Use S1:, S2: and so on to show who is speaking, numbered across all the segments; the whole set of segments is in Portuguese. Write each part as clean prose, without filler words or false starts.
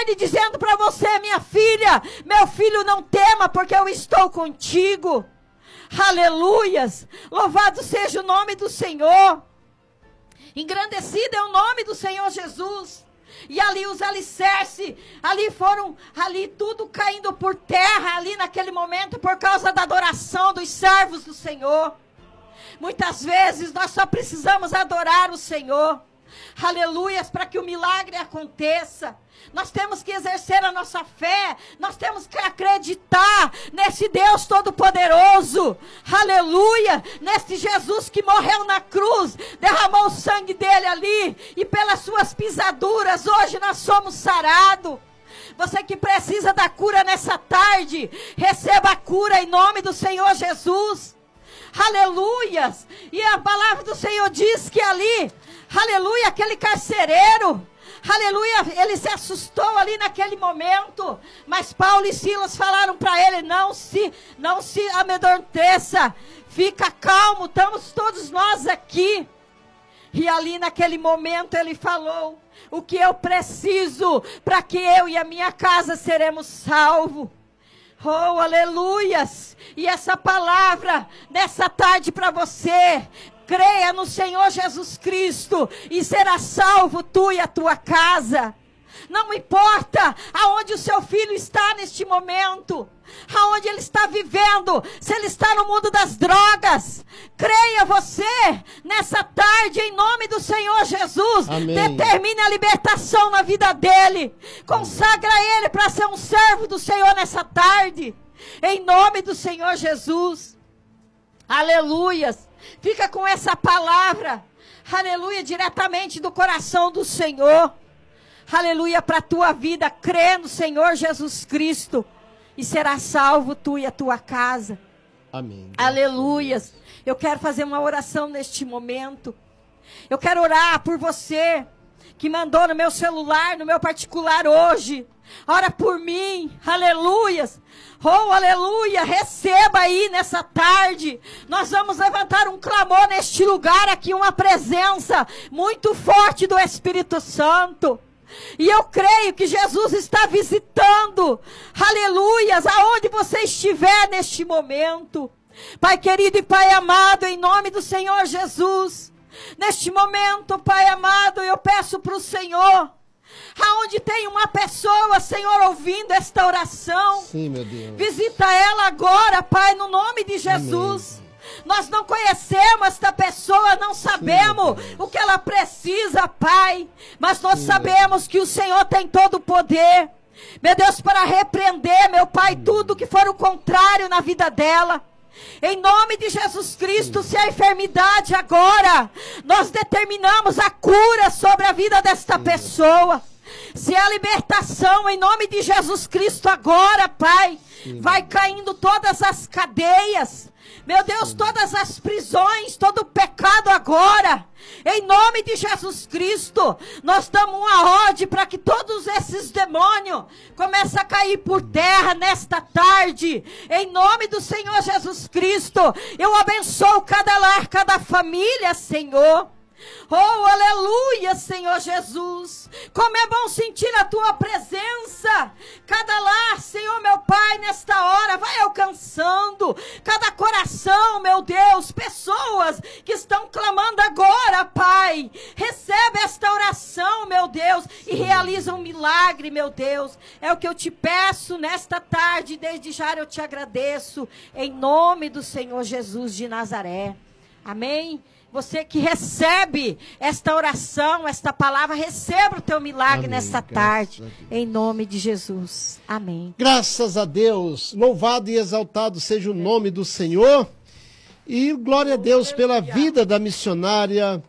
S1: online dizendo para você, minha filha, meu filho, não tema, porque eu estou contigo. Aleluias. Louvado seja o nome do Senhor. Engrandecido é o nome do Senhor Jesus. E ali os alicerces, ali tudo caindo por terra, ali naquele momento, por causa da adoração dos servos do Senhor. Muitas vezes nós só precisamos adorar o Senhor. Aleluias, para que o milagre aconteça. Nós temos que exercer a nossa fé. Nós temos que acreditar nesse Deus Todo-Poderoso. Aleluia, nesse Jesus que morreu na cruz, derramou o sangue dele ali, e pelas suas pisaduras hoje nós somos sarados. Você que precisa da cura nessa tarde, receba a cura em nome do Senhor Jesus. Aleluias. E a palavra do Senhor diz que ali, aleluia, aquele carcereiro, aleluia, ele se assustou ali naquele momento, mas Paulo e Silas falaram para ele, não se amedronteça, fica calmo, estamos todos nós aqui. E ali naquele momento ele falou, o que eu preciso para que eu e a minha casa seremos salvos. Oh, aleluias. E essa palavra nessa tarde para você, creia no Senhor Jesus Cristo e será salvo tu e a tua casa. Não importa aonde o seu filho está neste momento, aonde ele está vivendo, se ele está no mundo das drogas, creia você nessa tarde em nome do Senhor Jesus. Amém. Determine a libertação na vida dele, consagra ele para ser um servo do Senhor nessa tarde, em nome do Senhor Jesus. Aleluias. Fica com essa palavra, aleluia, diretamente do coração do Senhor. Aleluia, para a tua vida, crê no Senhor Jesus Cristo e será salvo tu e a tua casa. Amém. Aleluias. Eu quero fazer uma oração neste momento. Eu quero orar por você que mandou no meu celular, no meu particular hoje. Ora por mim, aleluias. Oh, aleluia, receba aí nessa tarde. Nós vamos levantar um clamor neste lugar aqui, uma presença muito forte do Espírito Santo. E eu creio que Jesus está visitando, aleluias, aonde você estiver neste momento. Pai querido e Pai amado, em nome do Senhor Jesus, neste momento, Pai amado, eu peço para o Senhor, aonde tem uma pessoa, Senhor, ouvindo esta oração, sim, meu Deus, visita ela agora, Pai, no nome de Jesus. Amém. Nós não conhecemos esta pessoa, não sabemos o que ela precisa, Pai. Mas nós sabemos que o Senhor tem todo o poder, meu Deus, para repreender, meu Pai, tudo que for o contrário na vida dela. Em nome de Jesus Cristo, se a enfermidade agora, nós determinamos a cura sobre a vida desta pessoa. Se a libertação, em nome de Jesus Cristo agora, Pai, vai caindo todas as cadeias. Meu Deus, todas as prisões, todo o pecado agora, em nome de Jesus Cristo, nós damos uma ordem para que todos esses demônios comecem a cair por terra nesta tarde, em nome do Senhor Jesus Cristo. Eu abençoo cada lar, cada família, Senhor. Oh, aleluia, Senhor Jesus. Como é bom sentir a tua presença. Cada lar, Senhor, meu Pai, nesta hora, vai alcançando cada coração, meu Deus. Pessoas que estão clamando agora, Pai. Recebe esta oração, meu Deus, e realiza um milagre, meu Deus. É o que eu te peço nesta tarde. Desde já eu te agradeço. Em nome do Senhor Jesus de Nazaré. Amém. Você que recebe esta oração, esta palavra, receba o teu milagre. Amém. Nesta tarde, em nome de Jesus. Amém.
S2: Graças a Deus, louvado e exaltado seja o nome do Senhor. E glória a Deus pela vida da missionária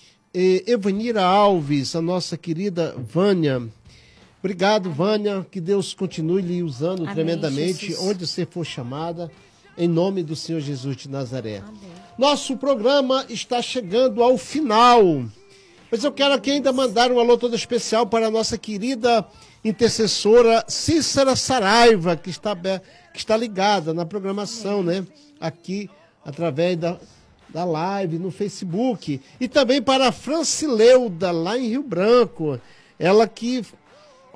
S2: Evanira Alves, a nossa querida Vânia. Obrigado, Vânia, que Deus continue lhe usando. Amém, tremendamente, Jesus. Onde você for chamada, em nome do Senhor Jesus de Nazaré. Amém. Nosso programa está chegando ao final, mas eu quero aqui ainda mandar um alô todo especial para a nossa querida intercessora Cícera Saraiva, que está ligada na programação, né? Aqui, através da live no Facebook. E também para a Francileuda, lá em Rio Branco. Ela que